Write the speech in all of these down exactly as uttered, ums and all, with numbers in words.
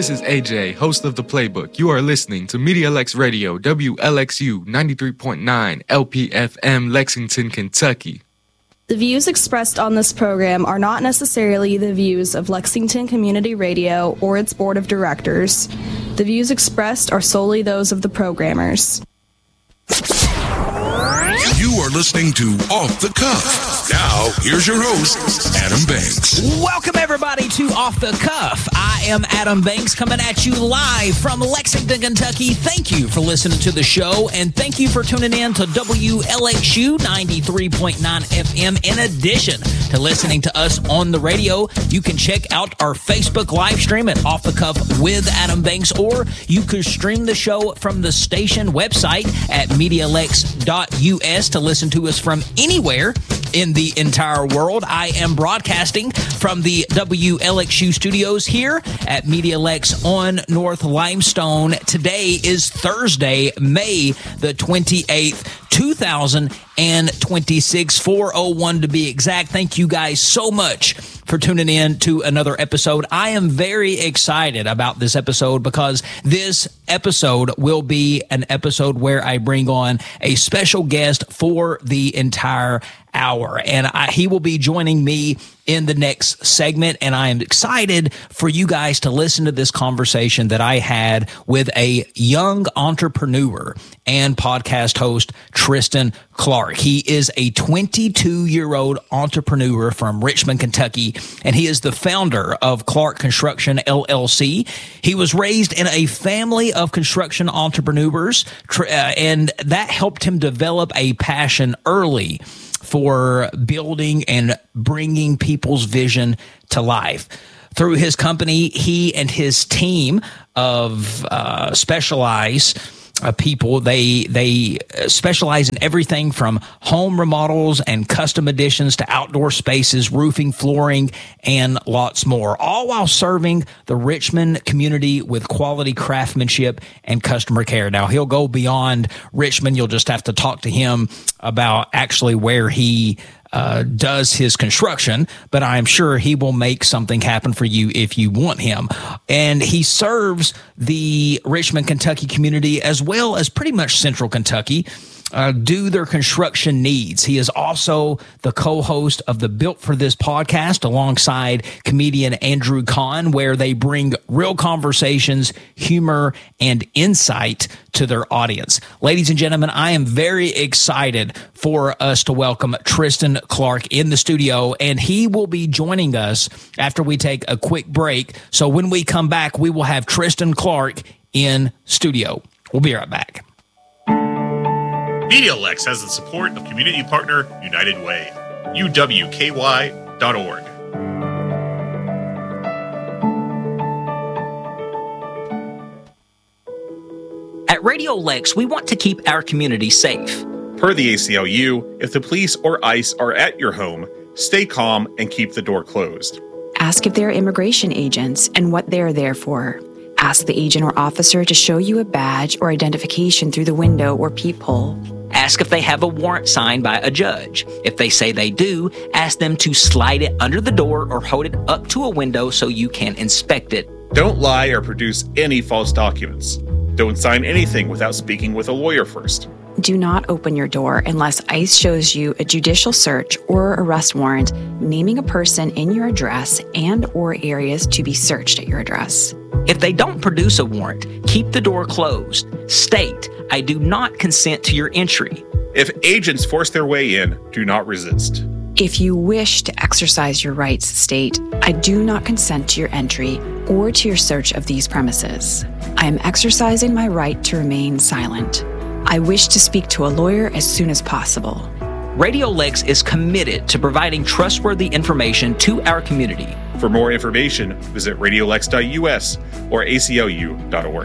This is A J, host of The Playbook. You are listening to Media Lex Radio, W L X U ninety-three point nine L P F M, Lexington, Kentucky. The views expressed on this program are not necessarily the views of Lexington Community Radio or its board of directors. The views expressed are solely those of the programmers. You are listening to Off the Cuff. Now, here's your host, Adam Banks. Welcome, everybody, to Off the Cuff. I am Adam Banks, coming at you live from Lexington, Kentucky. Thank you for listening to the show, and thank you for tuning in to W L X U ninety-three point nine F M. In addition to listening to us on the radio, you can check out our Facebook live stream at Off the Cuff with Adam Banks, or you could stream the show from the station website at media lex dot U S to listen to us from anywhere in the entire world. I am broadcasting from the W L X U studios here at Media Lex on North Limestone. Today is Thursday, May the twenty-eighth, two thousand twenty-six, four oh one to be exact. Thank you guys so much for tuning in to another episode. I am very excited about this episode because this episode will be an episode where I bring on a special guest for the entire hour, and I, he will be joining me in the next segment, and I am excited for you guys to listen to this conversation that I had with a young entrepreneur and podcast host, Tristan Clark. He is a twenty-two-year-old entrepreneur from Richmond, Kentucky, and he is the founder of Clark Construction, L L C. He was raised in a family of construction entrepreneurs, and that helped him develop a passion early for building and bringing people's vision to life. Through his company, he and his team of uh, specialized uh, people, they they specialize in everything from home remodels and custom additions to outdoor spaces, roofing, flooring, and lots more, all while serving the Richmond community with quality craftsmanship and customer care. Now, he'll go beyond Richmond. You'll just have to talk to him about actually where he Uh, does his construction, but I'm sure he will make something happen for you if you want him. And he serves the Richmond, Kentucky community as well as pretty much Central Kentucky Uh, do their construction needs. He is also the co-host of the Built for This podcast alongside comedian Andrew Kahn, where they bring real conversations, humor, and insight to their audience. Ladies and gentlemen, I am very excited for us to welcome Tristan Clark in the studio, and he will be joining us after we take a quick break. So when we come back, we will have Tristan Clark in studio. We'll be right back. Media Lex has the support of community partner United Way, U W K Y dot org. At Radio Lex, we want to keep our community safe. Per the A C L U, if the police or ICE are at your home, stay calm and keep the door closed. Ask if they're immigration agents and what they're there for. Ask the agent or officer to show you a badge or identification through the window or peephole. Ask if they have a warrant signed by a judge. If they say they do, ask them to slide it under the door or hold it up to a window so you can inspect it. Don't lie or produce any false documents. Don't sign anything without speaking with a lawyer first. Do not open your door unless ICE shows you a judicial search or arrest warrant naming a person in your address and or areas to be searched at your address. If they don't produce a warrant, keep the door closed. State, I do not consent to your entry. If agents force their way in, do not resist. If you wish to exercise your rights, state, I do not consent to your entry or to your search of these premises. I am exercising my right to remain silent. I wish to speak to a lawyer as soon as possible. Radio Lex is committed to providing trustworthy information to our community. For more information, visit radio lex dot U S or A C L U dot org.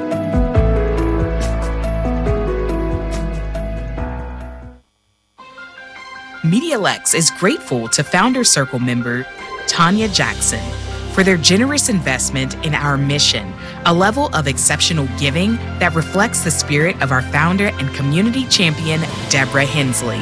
Media Lex is grateful to Founder Circle member Tanya Jackson for their generous investment in our mission, a level of exceptional giving that reflects the spirit of our founder and community champion, Deborah Hensley.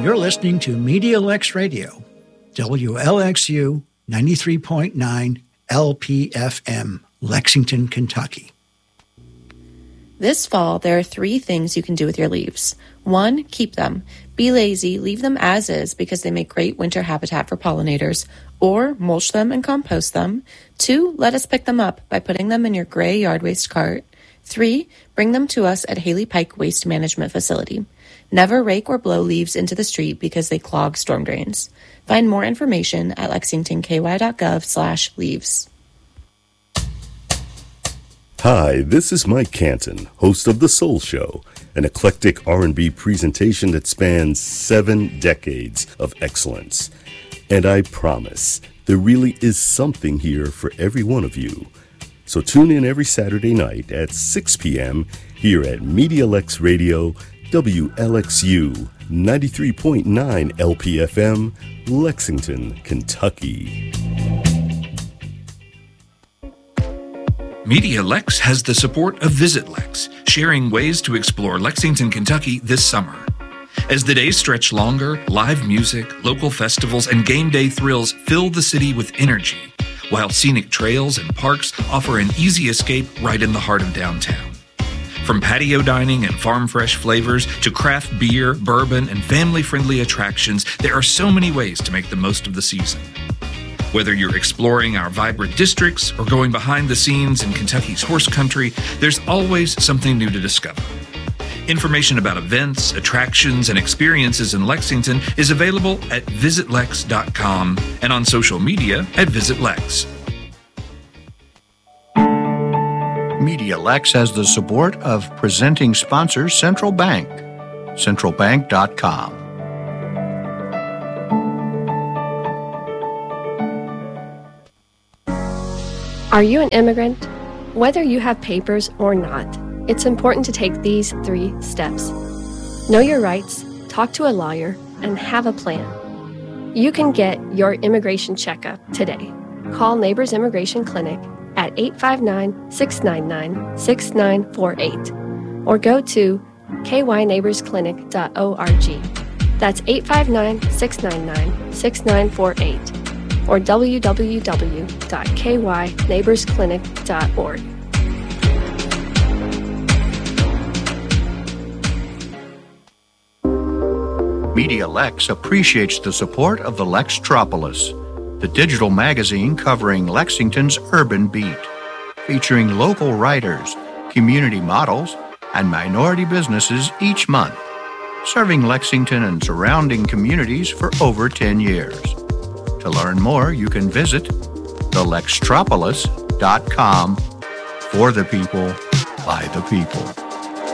You're listening to Media Lex Radio, W L X U ninety-three point nine L P F M, Lexington, Kentucky. This fall, there are three things you can do with your leaves. One, keep them. Be lazy, leave them as is because they make great winter habitat for pollinators. Or mulch them and compost them. Two, let us pick them up by putting them in your gray yard waste cart. Three, bring them to us at Haley Pike Waste Management Facility. Never rake or blow leaves into the street because they clog storm drains. Find more information at lexingtonky.gov slash leaves. Hi, this is Mike Canton, host of The Soul Show, an eclectic R and B presentation that spans seven decades of excellence. And I promise, there really is something here for every one of you. So tune in every Saturday night at six p.m. here at Media Lex Radio, W L X U ninety-three point nine L P F M, Lexington, Kentucky. Media Lex has the support of Visit Lex, sharing ways to explore Lexington, Kentucky this summer. As the days stretch longer, live music, local festivals, and game day thrills fill the city with energy, while scenic trails and parks offer an easy escape right in the heart of downtown. From patio dining and farm fresh flavors to craft beer, bourbon, and family-friendly attractions, there are so many ways to make the most of the season. Whether you're exploring our vibrant districts or going behind the scenes in Kentucky's horse country, there's always something new to discover. Information about events, attractions, and experiences in Lexington is available at visit lex dot com and on social media at VisitLex. Media Lex has the support of presenting sponsor Central Bank, central bank dot com. Are you an immigrant? Whether you have papers or not, it's important to take these three steps. Know your rights, talk to a lawyer, and have a plan. You can get your immigration checkup today. Call Neighbors Immigration Clinic at eight five nine, six nine nine, six nine four eight or go to k y neighbors clinic dot org. That's eight five nine, six nine nine, six nine four eight or w w w dot k y neighbors clinic dot org. Media Lex appreciates the support of the Lextropolis, the digital magazine covering Lexington's urban beat, featuring local writers, community models, and minority businesses each month, serving Lexington and surrounding communities for over ten years. To learn more, you can visit the lextropolis dot com, for the people, by the people.